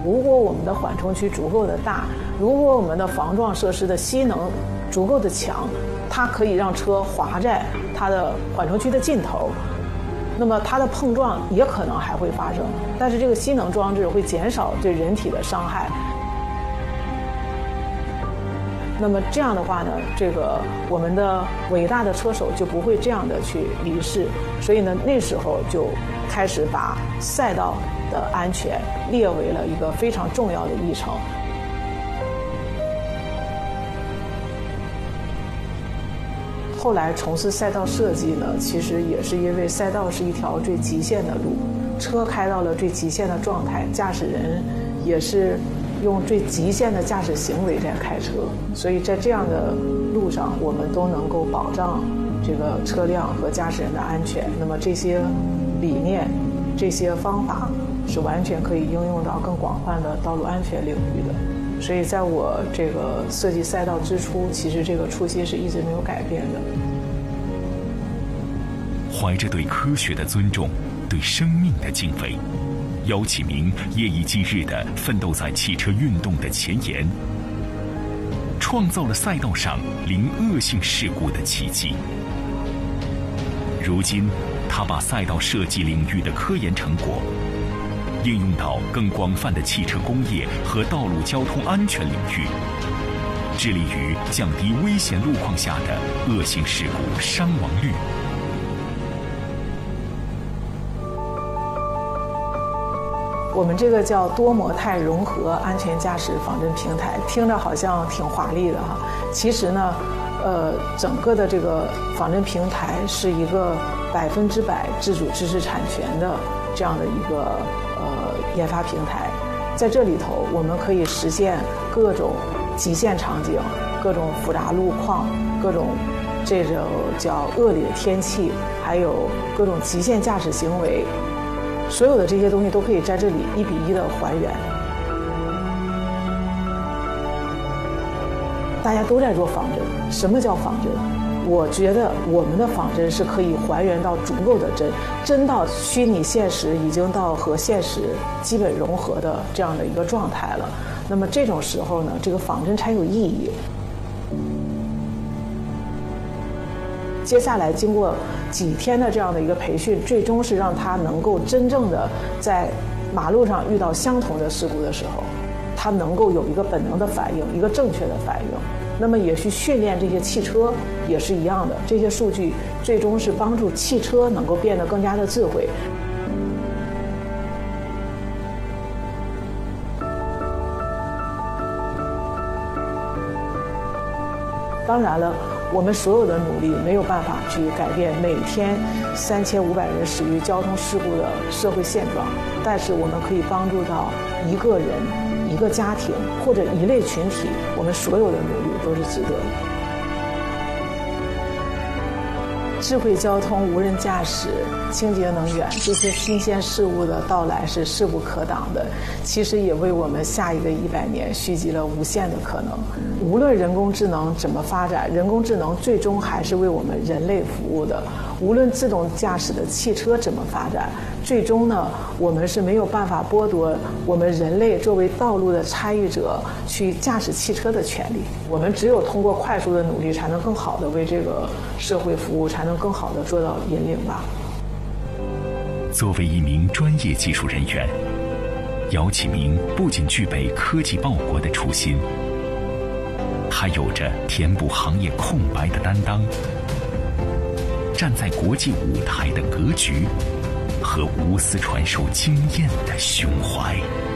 如果我们的缓冲区足够的大，如果我们的防撞设施的吸能足够的强，它可以让车滑在它的缓冲区的尽头，那么它的碰撞也可能还会发生，但是这个吸能装置会减少对人体的伤害。那么这样的话呢，这个我们的伟大的车手就不会这样的去离世。所以呢，那时候就开始把赛道的安全列为了一个非常重要的议程。后来从事赛道设计呢，其实也是因为赛道是一条最极限的路，车开到了最极限的状态，驾驶人也是用最极限的驾驶行为在开车，所以在这样的路上，我们都能够保障这个车辆和驾驶人的安全。那么这些理念、这些方法是完全可以应用到更广泛的道路安全领域的。所以在我这个设计赛道之初，其实这个初心是一直没有改变的。 怀着对科学的尊重，对生命的敬畏，姚启明夜以继日地奋斗在汽车运动的前沿，创造了赛道上零恶性事故的奇迹。如今，他把赛道设计领域的科研成果应用到更广泛的汽车工业和道路交通安全领域，致力于降低危险路况下的恶性事故伤亡率。 我们这个叫多模态融合安全驾驶仿真平台，听着好像挺华丽的哈。其实呢，整个的这个仿真平台是一个100%自主知识产权的这样的一个研发平台。在这里头，我们可以实现各种极限场景、各种复杂路况、各种这种叫恶劣的天气，还有各种极限驾驶行为。所有的这些东西都可以在这里1比1的还原。大家都在做仿真，什么叫仿真？我觉得我们的仿真是可以还原到足够的真，真到虚拟现实已经到和现实基本融合的这样的一个状态了。那么这种时候呢，这个仿真才有意义。接下来经过几天的这样的一个培训，最终是让他能够真正的在马路上遇到相同的事故的时候，他能够有一个本能的反应，一个正确的反应。那么也去训练这些汽车也是一样的，这些数据最终是帮助汽车能够变得更加的智慧。当然了，我们所有的努力没有办法去改变每天3500人死于交通事故的社会现状，但是我们可以帮助到一个人、一个家庭或者一类群体，我们所有的努力都是值得的。智慧交通、无人驾驶、清洁能源，这些新鲜事物的到来是势不可挡的，其实也为我们下一个100年蓄积了无限的可能。无论人工智能怎么发展，人工智能最终还是为我们人类服务的。无论自动驾驶的汽车怎么发展，最终呢，我们是没有办法剥夺我们人类作为道路的参与者去驾驶汽车的权利。我们只有通过快速的努力，才能更好的为这个社会服务，才能更好的做到引领吧。 作为一名专业技术人员，姚启明不仅具备科技报国的初心，还有着填补行业空白的担当，站在国际舞台的格局和无私传授经验的胸怀。